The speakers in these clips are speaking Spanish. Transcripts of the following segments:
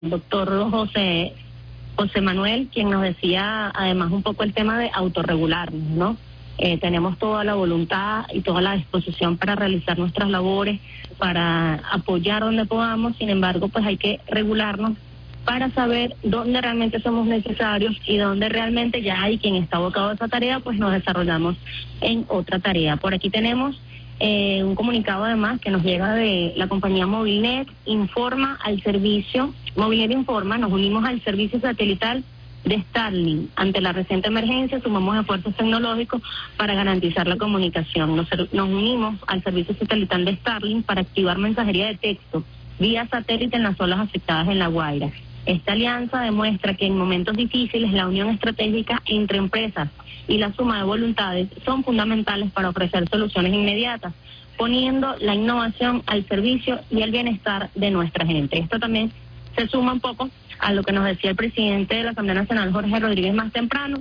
doctor José Manuel, quien nos decía además un poco el tema de autorregularnos, ¿no? Tenemos toda la voluntad y toda la disposición para realizar nuestras labores, para apoyar donde podamos. Sin embargo, pues hay que regularnos para saber dónde realmente somos necesarios y dónde realmente ya hay quien está abocado a esa tarea, pues nos desarrollamos en otra tarea. Por aquí tenemos un comunicado además que nos llega de la compañía Movilnet, Movilnet informa, nos unimos al servicio satelital de Starlink. Ante la reciente emergencia, sumamos esfuerzos tecnológicos para garantizar la comunicación. Nos unimos al servicio satelital de Starlink para activar mensajería de texto vía satélite en las zonas afectadas en La Guaira. Esta alianza demuestra que en momentos difíciles la unión estratégica entre empresas y la suma de voluntades son fundamentales para ofrecer soluciones inmediatas, poniendo la innovación al servicio y el bienestar de nuestra gente. Esto también se suma un poco a lo que nos decía el presidente de la Asamblea Nacional, Jorge Rodríguez, más temprano,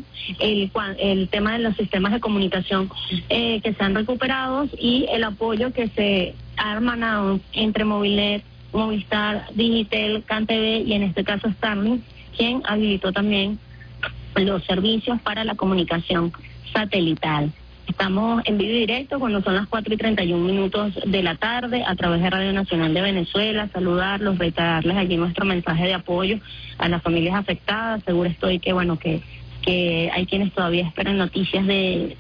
el tema de los sistemas de comunicación que se han recuperado y el apoyo que se ha hermanado entre Movilnet, Movistar, Digitel, CanTV y en este caso Starlink, quien habilitó también los servicios para la comunicación satelital. Estamos en vivo y directo cuando son las 4:31 de la tarde a través de Radio Nacional de Venezuela. Saludarlos, reiterarles allí nuestro mensaje de apoyo a las familias afectadas. Seguro estoy que hay quienes todavía esperan noticias de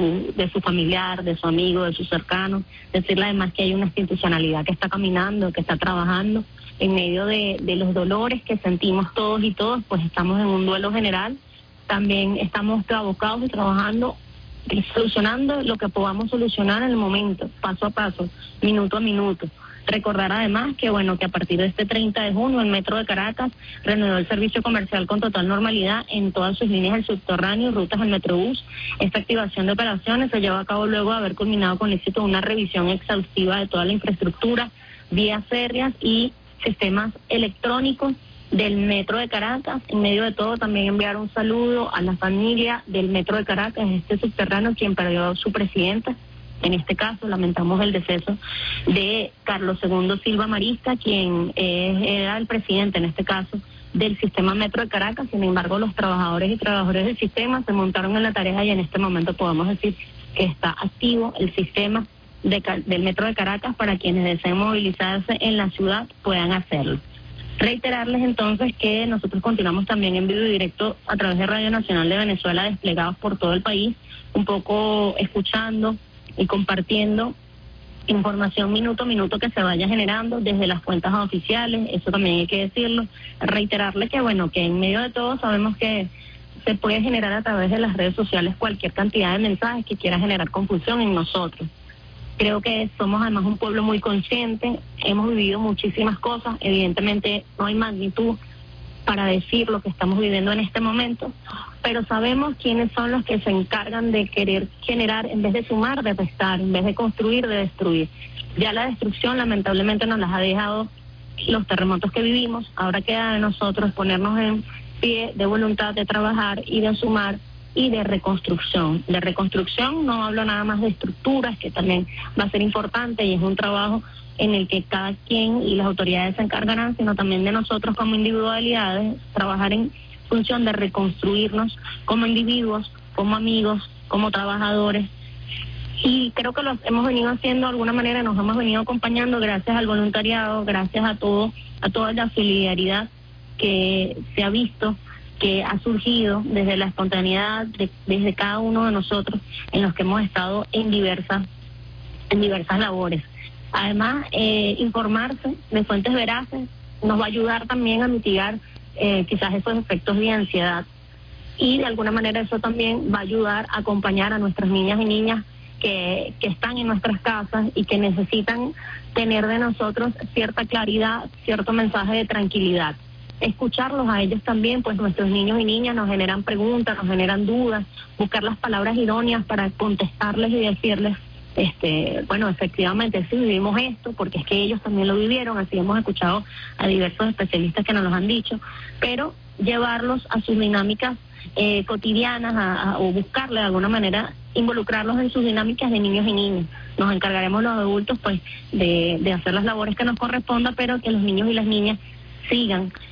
su familiar, de su amigo, de su cercano. Decirle además que hay una institucionalidad que está caminando, que está trabajando en medio de los dolores que sentimos todos y todas, pues estamos en un duelo general. También estamos abocados y trabajando y solucionando lo que podamos solucionar en el momento, paso a paso, minuto a minuto. Recordar además que a partir de este 30 de junio el Metro de Caracas reanudó el servicio comercial con total normalidad en todas sus líneas del subterráneo y rutas del Metrobús. Esta activación de operaciones se lleva a cabo luego de haber culminado con éxito una revisión exhaustiva de toda la infraestructura, vías férreas y sistemas electrónicos del Metro de Caracas. En medio de todo también enviar un saludo a la familia del Metro de Caracas, este subterráneo, quien perdió a su presidenta. En este caso lamentamos el deceso de Carlos II Silva Marista, quien era el presidente en este caso del sistema Metro de Caracas. Sin embargo, los trabajadores y trabajadoras del sistema se montaron en la tarea y en este momento podemos decir que está activo el sistema del Metro de Caracas para quienes deseen movilizarse en la ciudad puedan hacerlo. Reiterarles entonces que nosotros continuamos también en vivo y directo a través de Radio Nacional de Venezuela, desplegados por todo el país, un poco escuchando y compartiendo información minuto a minuto que se vaya generando desde las cuentas oficiales. Eso también hay que decirlo. Reiterarle que que en medio de todo sabemos que se puede generar a través de las redes sociales cualquier cantidad de mensajes que quiera generar confusión en nosotros. Creo que somos además un pueblo muy consciente, hemos vivido muchísimas cosas, evidentemente no hay magnitud para decir lo que estamos viviendo en este momento, pero sabemos quiénes son los que se encargan de querer generar, en vez de sumar, de restar, en vez de construir, de destruir. Ya la destrucción lamentablemente nos las ha dejado los terremotos que vivimos, ahora queda de nosotros ponernos en pie de voluntad de trabajar y de sumar y de reconstrucción. De reconstrucción no hablo nada más de estructuras, que también va a ser importante y es un trabajo en el que cada quien y las autoridades se encargarán, sino también de nosotros como individualidades, trabajar en función de reconstruirnos como individuos, como amigos, como trabajadores. Y creo que lo hemos venido haciendo de alguna manera, nos hemos venido acompañando gracias al voluntariado, gracias a toda la solidaridad que se ha visto, que ha surgido desde la espontaneidad desde cada uno de nosotros en los que hemos estado en diversas labores. Además, informarse de fuentes veraces nos va a ayudar también a mitigar quizás esos efectos de ansiedad y de alguna manera eso también va a ayudar a acompañar a nuestras niñas y niñas que están en nuestras casas y que necesitan tener de nosotros cierta claridad, cierto mensaje de tranquilidad. Escucharlos a ellos también, pues nuestros niños y niñas nos generan preguntas, nos generan dudas, buscar las palabras idóneas para contestarles y decirles, efectivamente sí vivimos esto, porque es que ellos también lo vivieron, así hemos escuchado a diversos especialistas que nos lo han dicho, pero llevarlos a sus dinámicas cotidianas o buscarle de alguna manera involucrarlos en sus dinámicas de niños y niñas. Nos encargaremos los adultos pues de hacer las labores que nos corresponda, pero que los niños y las niñas sigan